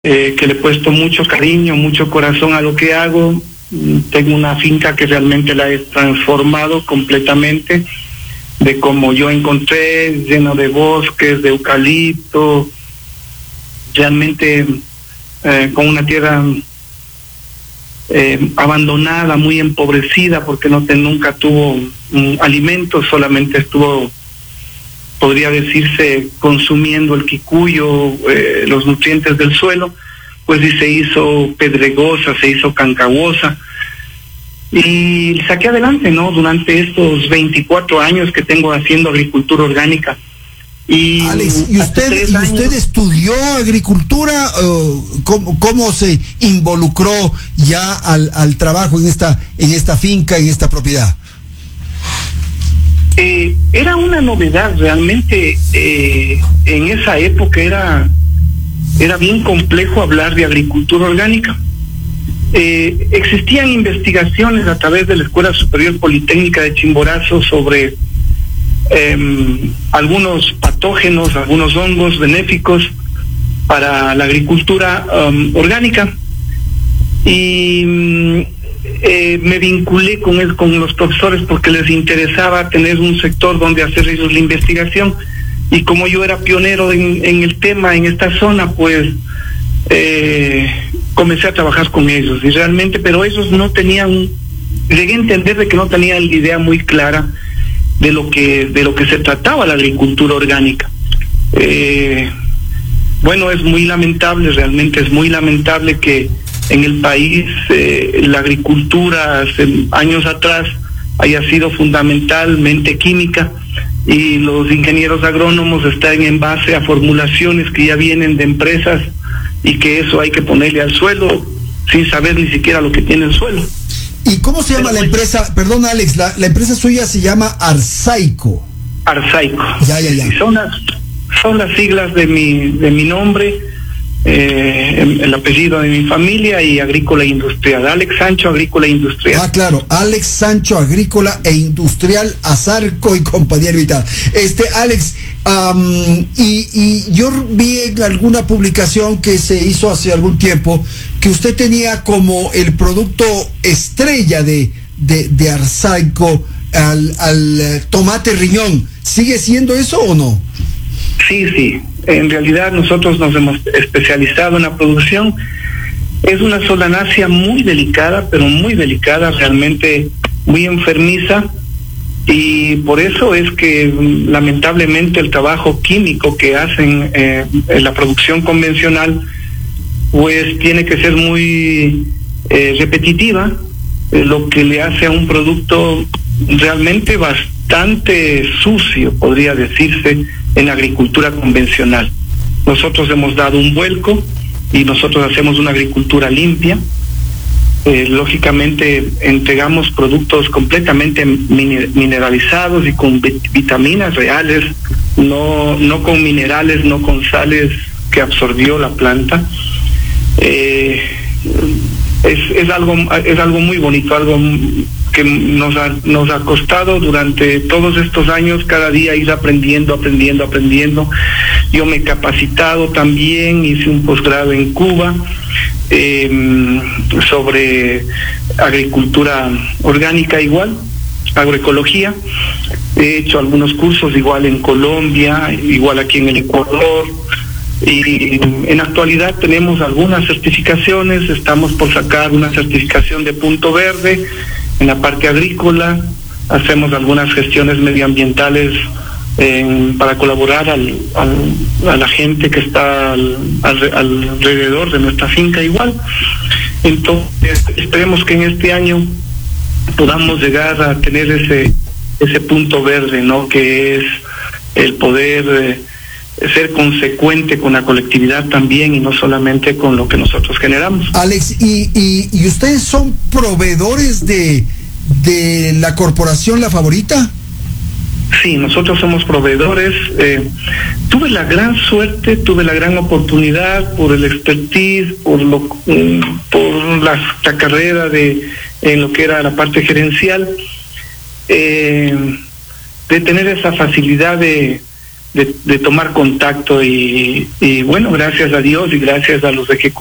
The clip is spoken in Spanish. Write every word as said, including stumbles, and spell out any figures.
eh, que le he puesto mucho cariño, mucho corazón a lo que hago. Tengo una finca que realmente la he transformado completamente, de como yo encontré, lleno de bosques, de eucalipto, realmente eh, con una tierra eh, abandonada, muy empobrecida, porque no te, nunca tuvo um, alimentos, solamente estuvo, podría decirse, consumiendo el quicuyo, eh, los nutrientes del suelo, pues y se hizo pedregosa, se hizo cancagosa, y saqué adelante, ¿no? Durante estos veinticuatro años que tengo haciendo agricultura orgánica. Y Alex, ¿y usted, ¿y usted estudió agricultura? Uh, ¿cómo, ¿Cómo se involucró ya al, al trabajo en esta, en esta finca, en esta propiedad? Eh, era una novedad realmente. Eh, en esa época era, era bien complejo hablar de agricultura orgánica. Eh, existían investigaciones a través de la Escuela Superior Politécnica de Chimborazo sobre eh, algunos patógenos, algunos hongos benéficos para la agricultura um, orgánica, y eh, me vinculé con él, con los profesores, porque les interesaba tener un sector donde hacer ellos la investigación, y como yo era pionero en, en el tema en esta zona, pues eh, comencé a trabajar con ellos, y realmente, pero ellos no tenían, llegué a entender de que no tenían la idea muy clara de lo que de lo que se trataba la agricultura orgánica. Eh, bueno, es muy lamentable, realmente es muy lamentable que en el país eh, la agricultura hace años atrás haya sido fundamentalmente química, y los ingenieros agrónomos están en base a formulaciones que ya vienen de empresas, y que eso hay que ponerle al suelo sin saber ni siquiera lo que tiene el suelo. ¿Y cómo se llama Pero, la empresa? Perdón, Alex, la, la empresa suya se llama Arsaico. Arsaico. Ya, ya, ya. Y son las, son las siglas de mi, de mi nombre, eh, el, el apellido de mi familia, y Agrícola Industrial. Alex Sancho, Agrícola Industrial. Ah, claro, Alex Sancho, Agrícola e Industrial, Arsaico y compañía limitada. Este, Alex, um, y, y yo vi en alguna publicación que se hizo hace algún tiempo que usted tenía como el producto estrella de, de, de Arsaico al, al tomate riñón. ¿Sigue siendo eso o no? Sí, sí. En realidad nosotros nos hemos especializado en la producción. Es una solanácea muy delicada, pero muy delicada, realmente muy enfermiza, y por eso es que lamentablemente el trabajo químico que hacen eh, en la producción convencional pues tiene que ser muy eh, repetitiva, eh, lo que le hace a un producto realmente bastante sucio, podría decirse, en la agricultura convencional. Nosotros hemos dado un vuelco y nosotros hacemos una agricultura limpia. Eh, lógicamente entregamos productos completamente mineralizados y con vitaminas reales, no, no con minerales, no con sales que absorbió la planta. Eh, es, es algo es algo muy bonito, algo que nos ha, nos ha costado durante todos estos años cada día ir aprendiendo, aprendiendo, aprendiendo. Yo me he capacitado también, hice un posgrado en Cuba eh, sobre agricultura orgánica, igual, agroecología. He hecho algunos cursos igual en Colombia, igual aquí en el Ecuador. Y en la actualidad tenemos algunas certificaciones, estamos por sacar una certificación de punto verde en la parte agrícola, hacemos algunas gestiones medioambientales eh, para colaborar al, al, a la gente que está al, al, alrededor de nuestra finca igual. Entonces esperemos que en este año podamos llegar a tener ese, ese punto verde, ¿no? Que es el poder... Eh, ser consecuente con la colectividad también, y no solamente con lo que nosotros generamos. Alex, ¿y, y, y ustedes son proveedores de, de la corporación La Favorita? Sí, nosotros somos proveedores. Eh, tuve la gran suerte, tuve la gran oportunidad por el expertise, por lo, por la, la carrera de en lo que era la parte gerencial, eh, de tener esa facilidad de de, de tomar contacto y, y bueno, gracias a Dios y gracias a los ejecutivos